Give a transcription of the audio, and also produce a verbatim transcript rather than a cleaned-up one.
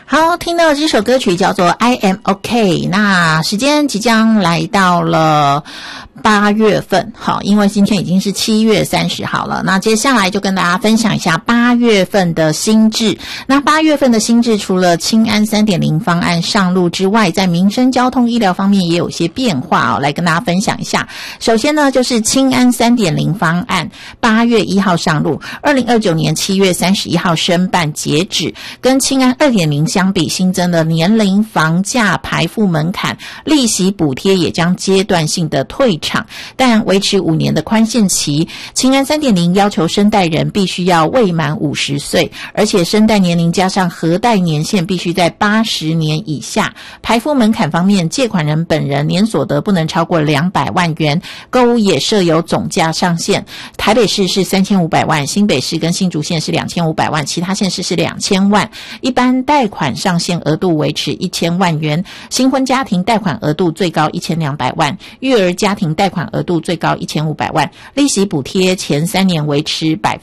好，听到这首歌曲叫做 I am OK。 那时间即将来到了八月份，好，因为今天已经是七月三十号了，那接下来就跟大家分享一下八月份的新制。那八月份的新制除了青安 三点零 方案上路之外，在民生交通医疗方面也有些变化哦，来跟大家分享一下。首先呢，就是青安 三点零 方案八月一号上路，二零二九年七月三十一号申办截止，跟青安 二点零 相比，新增了年龄、房价、排付门槛、利息补贴也将阶段性的退场，但维持五年的宽限期。青安 三点零 要求申贷人必须要未满五十岁，而且申贷年龄加上核贷年限必须在八十年以下。排付门槛方面，借款人本人年所得不能超过两百万元，购屋也设有总价上限。台北市是三千五百万，新北市跟新竹县是两千五百万，其他县市是两千万。一般贷款上限额度维持一千万元，新婚家庭贷款额度最高一千两百万，育儿家庭贷款额度最高一千五百万，利息补贴前三年维持百